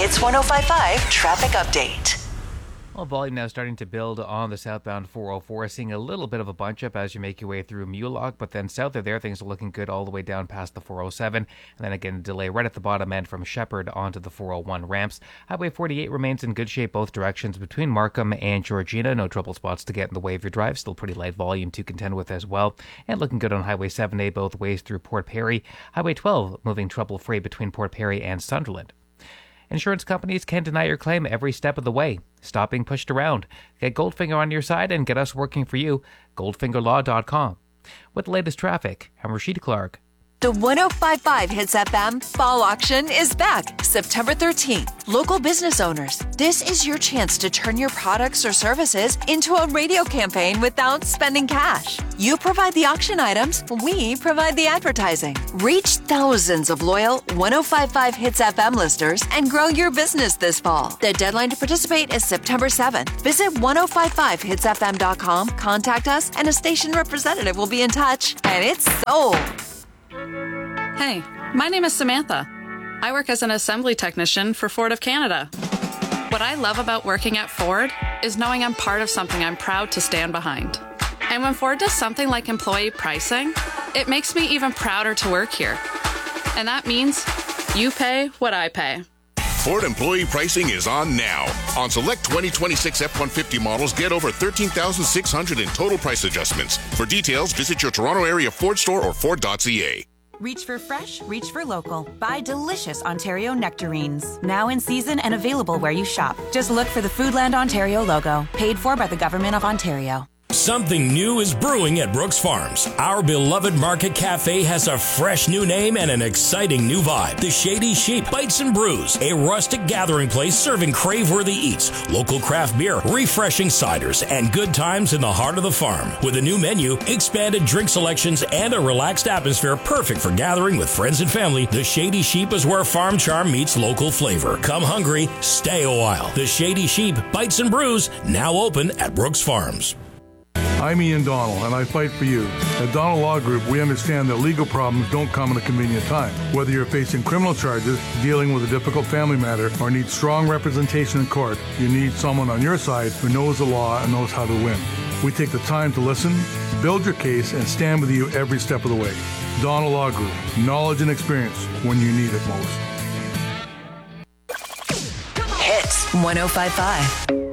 Hits 105.5 traffic update. Well, volume now starting to build on the southbound 404, seeing a little bit of a bunch up as you make your way through Mulock, but then south of there, things are looking good all the way down past the 407, and then again, a delay right at the bottom end from Shepherd onto the 401 ramps. Highway 48 remains in good shape both directions between Markham and Georgina. No trouble spots to get in the way of your drive. Still pretty light volume to contend with as well. And looking good on Highway 7A both ways through Port Perry. Highway 12 moving trouble-free between Port Perry and Sunderland. Insurance companies can deny your claim every step of the way. Stop being pushed around. Get Goldfinger on your side and get us working for you. GoldfingerLaw.com. With the latest traffic, I'm Rashid Clark. The 105.5 Hits FM Fall Auction is back September 13th. Local business owners, this is your chance to turn your products or services into a radio campaign without spending cash. You provide the auction items, we provide the advertising. Reach thousands of loyal 105.5 Hits FM listeners and grow your business this fall. The deadline to participate is September 7th. Visit 1055hitsfm.com, contact us, and a station representative will be in touch. And it's sold. Hey, my name is Samantha. I work as an assembly technician for Ford of Canada. What I love about working at Ford is knowing I'm part of something I'm proud to stand behind. And when Ford does something like employee pricing, it makes me even prouder to work here. And that means you pay what I pay. Ford employee pricing is on now. On select 2026 F-150 models, get over $13,600 in total price adjustments. For details, visit your Toronto area Ford store or Ford.ca. Reach for fresh, reach for local. Buy delicious Ontario nectarines. Now in season and available where you shop. Just look for the Foodland Ontario logo. Paid for by the Government of Ontario. Something new is brewing at Brooks Farms. Our beloved Market Cafe has a fresh new name and an exciting new vibe. The Shady Sheep Bites and Brews, a rustic gathering place serving crave-worthy eats, local craft beer, refreshing ciders, and good times in the heart of the farm. With a new menu, expanded drink selections, and a relaxed atmosphere perfect for gathering with friends and family, the Shady Sheep is where farm charm meets local flavor. Come hungry, stay a while. The Shady Sheep Bites and Brews, now open at Brooks Farms. I'm Ian Donald, and I fight for you. At Donald Law Group, we understand that legal problems don't come at a convenient time. Whether you're facing criminal charges, dealing with a difficult family matter, or need strong representation in court, you need someone on your side who knows the law and knows how to win. We take the time to listen, build your case, and stand with you every step of the way. Donald Law Group, knowledge and experience when you need it most. Hits 105.5.